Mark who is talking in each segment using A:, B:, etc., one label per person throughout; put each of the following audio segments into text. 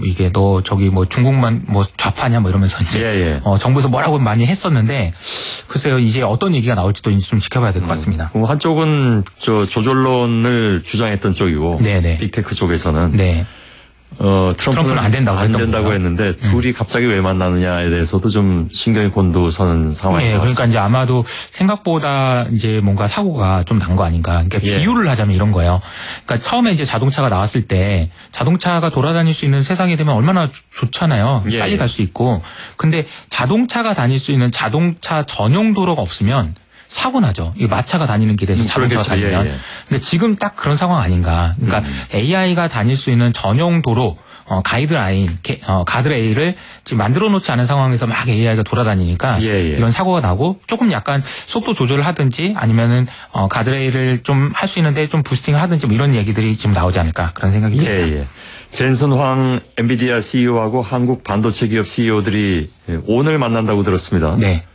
A: 이게 너 저기 뭐 중국만 뭐 좌파냐 뭐 이러면서 이제 정부에서 뭐라고 많이 했었는데 글쎄요 이제 어떤 얘기가 나올지도 좀 지켜봐야 될 것 같습니다.
B: 한쪽은 조절론을 주장했던 쪽이고 빅테크 쪽에서는 트럼프는 안 된다고 했는데 둘이 갑자기 왜 만나느냐에 대해서도 좀 신경이 곤두서는 상황이에요.
A: 그러니까 이제 아마도 생각보다 이제 뭔가 사고가 좀 난 거 아닌가. 그러니까 비유를 하자면 이런 거예요. 그러니까 처음에 이제 자동차가 나왔을 때 자동차가 돌아다닐 수 있는 세상이 되면 얼마나 좋잖아요. 빨리 갈 수 있고. 근데 자동차가 다닐 수 있는 자동차 전용 도로가 없으면 사고 나죠. 이 마차가 다니는 길에서 자동차가 다니면. 근데 지금 딱 그런 상황 아닌가. 그러니까 AI가 다닐 수 있는 전용 도로, 가이드라인, 가드레일을 지금 만들어 놓지 않은 상황에서 막 AI가 돌아다니니까 이런 사고가 나고 조금 약간 속도 조절을 하든지 아니면은 가드레일을 좀 할 수 있는데 좀 부스팅을 하든지 뭐 이런 얘기들이 지금 나오지 않을까 그런 생각이 듭니다.
B: 젠슨 황 엔비디아 CEO하고 한국 반도체 기업 CEO들이 오늘 만난다고 들었습니다.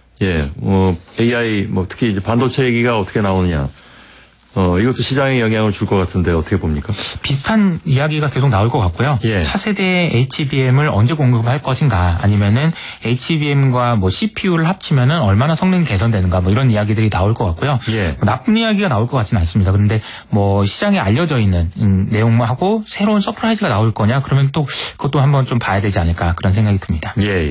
B: AI 특히 이제 반도체 얘기가 어떻게 나오느냐. 이것도 시장에 영향을 줄 것 같은데 어떻게 봅니까?
A: 비슷한 이야기가 계속 나올 것 같고요. 차세대 HBM을 언제 공급할 것인가 아니면은 HBM과 뭐 CPU를 합치면은 얼마나 성능이 개선되는가 뭐 이런 이야기들이 나올 것 같고요. 나쁜 이야기가 나올 것 같지는 않습니다. 그런데 뭐 시장에 알려져 있는 내용하고 새로운 서프라이즈가 나올 거냐 그러면 또 그것도 한번 좀 봐야 되지 않을까 그런 생각이 듭니다.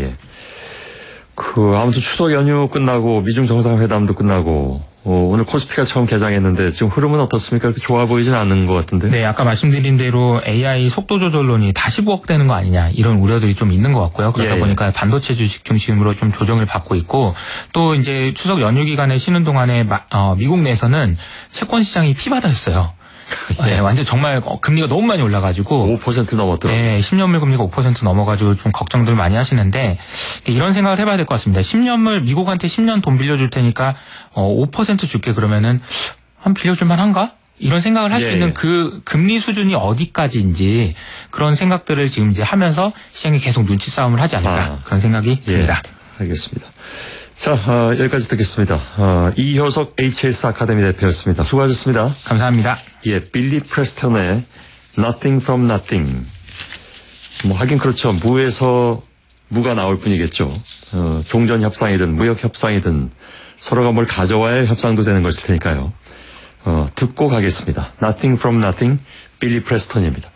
B: 아무튼 추석 연휴 끝나고 미중 정상회담도 끝나고 오늘 코스피가 처음 개장했는데 지금 흐름은 어떻습니까? 그렇게 좋아 보이진 않는 것 같은데.
A: 아까 말씀드린 대로 AI 속도 조절론이 다시 부각되는 거 아니냐 이런 우려들이 좀 있는 것 같고요. 그러다 보니까 반도체 주식 중심으로 좀 조정을 받고 있고 또 이제 추석 연휴 기간에 쉬는 동안에 미국 내에서는 채권 시장이 피바다였어요. 완전 정말 금리가 너무 많이 올라가지고
B: 5% 넘었더라고요.
A: 10년물 금리가 5% 넘어가지고 좀 걱정들 많이 하시는데 이런 생각을 해봐야 될 것 같습니다. 10년물 미국한테 10년 돈 빌려줄 테니까 5% 줄게 그러면은 한 빌려줄 만한가? 이런 생각을 할 수 있는 그 금리 수준이 어디까지인지 그런 생각들을 지금 이제 하면서 시장이 계속 눈치 싸움을 하지 않을까 그런 생각이 듭니다.
B: 알겠습니다. 자, 여기까지 듣겠습니다. 이효석 HS 아카데미 대표였습니다. 수고하셨습니다.
A: 감사합니다.
B: 빌리 프레스턴의 Nothing from Nothing. 하긴 그렇죠. 무에서 무가 나올 뿐이겠죠. 종전 협상이든 무역 협상이든 서로가 뭘 가져와야 협상도 되는 것일 테니까요. 듣고 가겠습니다. Nothing from Nothing, 빌리 프레스턴입니다.